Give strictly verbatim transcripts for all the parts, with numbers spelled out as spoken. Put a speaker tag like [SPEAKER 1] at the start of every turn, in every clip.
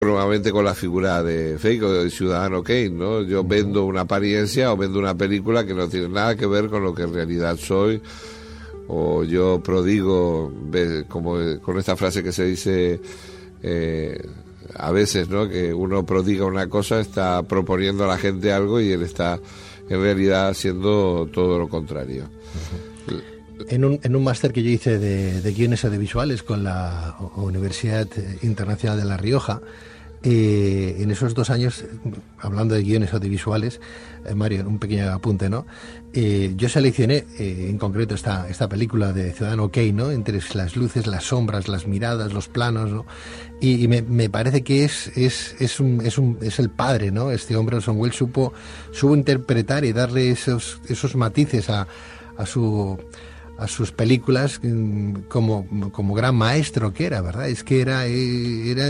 [SPEAKER 1] Normalmente con la figura de Fake o de Ciudadano Kane, ¿no? Yo vendo una apariencia o vendo una película que no tiene nada que ver con lo que en realidad soy, o yo prodigo, como con esta frase que se dice eh, a veces, ¿no? Que uno prodiga una cosa, está proponiendo a la gente algo y él está en realidad haciendo todo lo contrario. Uh-huh.
[SPEAKER 2] En un, en un máster que yo hice de, de guiones audiovisuales con la Universidad Internacional de La Rioja, eh, en esos dos años, hablando de guiones audiovisuales, eh, Mario, un pequeño apunte, ¿no? Eh, yo seleccioné eh, en concreto esta, esta película de Ciudadano Kane, ¿no? Entre las luces, las sombras, las miradas, los planos, ¿no? Y, y me, me parece que es, es, es, un, es, un, es el padre, ¿no? Este hombre, Orson Welles, supo, supo interpretar y darle esos, esos matices a, a su... a sus películas como, como gran maestro que era, ¿verdad? Es que era, era,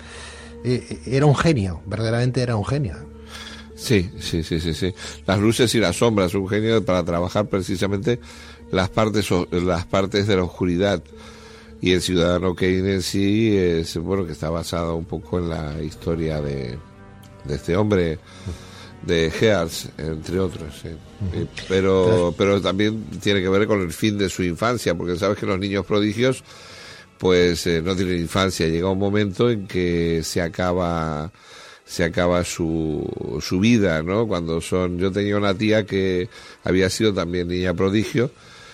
[SPEAKER 2] era un genio, verdaderamente era un genio.
[SPEAKER 1] Sí, sí, sí, sí, sí. Las luces y las sombras, un genio para trabajar precisamente las partes, las partes de la oscuridad. Y el Ciudadano Kane en sí es, bueno, que está basado un poco en la historia de, de este hombre, de Hearst, entre otros, sí. Uh-huh. pero pero también tiene que ver con el fin de su infancia, porque sabes que los niños prodigios pues eh, no tienen infancia. Llega un momento en que se acaba se acaba su su vida, ¿no? Cuando son, yo tenía una tía que había sido también niña prodigio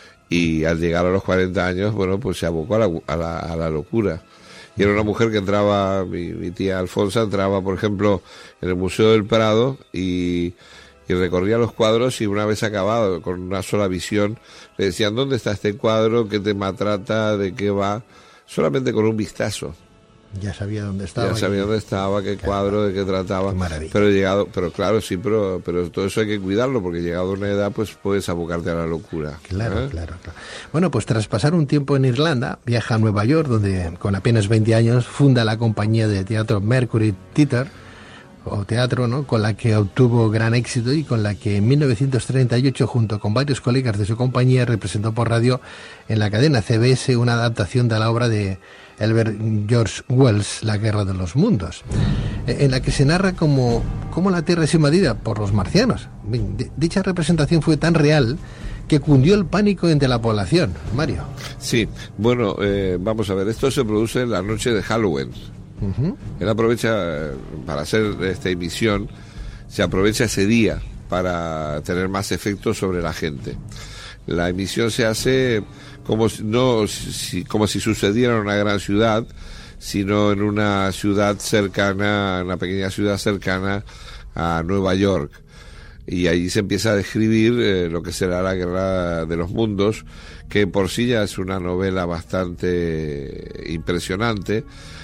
[SPEAKER 1] y al llegar a los cuarenta años, bueno, pues se abocó a la, a la, a la locura. Y era una mujer que entraba, mi, mi tía Alfonsa entraba, por ejemplo, en el Museo del Prado y, y recorría los cuadros, y una vez acabado, con una sola visión, le decían: ¿dónde está este cuadro? ¿Qué tema trata? ¿De qué va? Solamente con un vistazo.
[SPEAKER 2] Ya sabía dónde estaba.
[SPEAKER 1] Ya sabía y... dónde estaba, qué cuadro, de qué trataba.
[SPEAKER 2] Qué maravilla.
[SPEAKER 1] Pero llegado, pero claro, sí, pero, pero todo eso hay que cuidarlo, porque llegado a una edad, pues puedes abocarte a la locura.
[SPEAKER 2] Claro, ¿eh? claro, claro. Bueno, pues tras pasar un tiempo en Irlanda, viaja a Nueva York, donde con apenas veinte años funda la compañía de teatro Mercury Theatre, o teatro, ¿no? Con la que obtuvo gran éxito y con la que en mil novecientos treinta y ocho, junto con varios colegas de su compañía, representó por radio en la cadena C B S una adaptación de la obra de Herbert George Wells, La Guerra de los Mundos, en la que se narra cómo, cómo la Tierra es invadida por los marcianos. Dicha representación fue tan real que cundió el pánico entre la población. Mario.
[SPEAKER 1] Sí, bueno, eh, vamos a ver, esto se produce en la noche de Halloween. Uh-huh. Él aprovecha, para hacer esta emisión, se aprovecha ese día para tener más efecto sobre la gente. La emisión se hace como si, no si, como si sucediera en una gran ciudad, sino en una ciudad cercana, una pequeña ciudad cercana a Nueva York. Y allí se empieza a describir eh, lo que será la Guerra de los Mundos, que por sí ya es una novela bastante impresionante,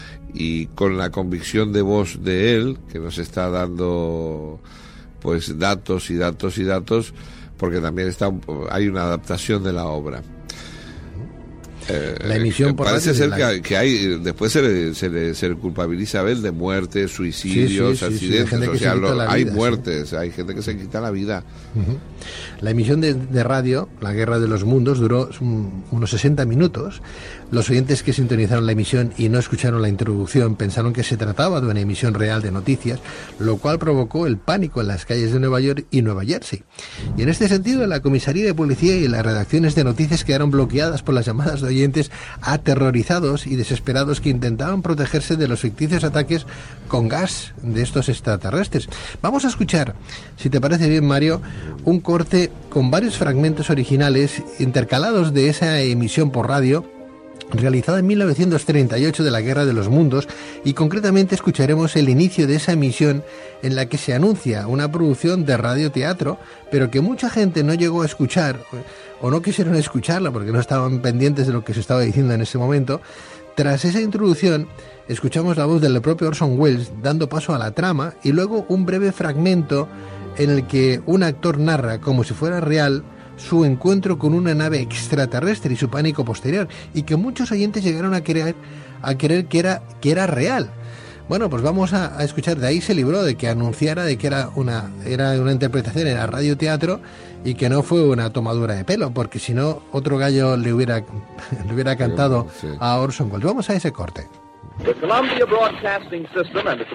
[SPEAKER 1] y con la convicción de voz de él, que nos está dando pues datos y datos y datos, porque también está hay una adaptación de la obra. Eh,
[SPEAKER 2] la emisión por
[SPEAKER 1] parece ser
[SPEAKER 2] la...
[SPEAKER 1] que, que hay después se le, se le, se le culpabiliza a Abel de muertes, suicidios, sí, sí, sí, accidentes, sí, o sea, lo, hay vida, muertes, sí. Hay gente que se quita la vida.
[SPEAKER 2] Uh-huh. La emisión de, de radio, La Guerra de los Mundos, duró un, unos sesenta minutos. Los oyentes que sintonizaron la emisión y no escucharon la introducción pensaron que se trataba de una emisión real de noticias, lo cual provocó el pánico en las calles de Nueva York y Nueva Jersey. Y en este sentido, la comisaría de policía y las redacciones de noticias quedaron bloqueadas por las llamadas de oyentes aterrorizados y desesperados que intentaban protegerse de los ficticios ataques con gas de estos extraterrestres. Vamos a escuchar, si te parece bien, Mario, un corte con varios fragmentos originales intercalados de esa emisión por radio realizada en mil novecientos treinta y ocho de la Guerra de los Mundos, y concretamente escucharemos el inicio de esa emisión en la que se anuncia una producción de radioteatro, pero que mucha gente no llegó a escuchar o no quisieron escucharla porque no estaban pendientes de lo que se estaba diciendo en ese momento. Tras esa introducción escuchamos la voz del propio Orson Welles dando paso a la trama, y luego un breve fragmento en el que un actor narra como si fuera real su encuentro con una nave extraterrestre y su pánico posterior, y que muchos oyentes llegaron a creer, a creer que era, que era real. Bueno, pues vamos a, a escuchar. De ahí se libró de que anunciara de que era una, era una interpretación, era radioteatro, y que no fue una tomadura de pelo, porque si no, otro gallo le hubiera, le hubiera cantado sí. a Orson Welles. Vamos a ese corte.
[SPEAKER 3] The Columbia Broadcasting System and the